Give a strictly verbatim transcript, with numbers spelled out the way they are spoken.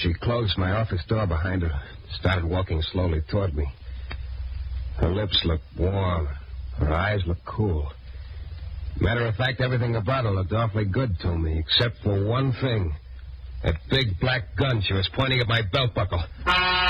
She closed my office door behind her, started walking slowly toward me. Her lips looked warm. Her eyes looked cool. Matter of fact, everything about her looked awfully good to me, except for one thing. That big black gun she was pointing at my belt buckle.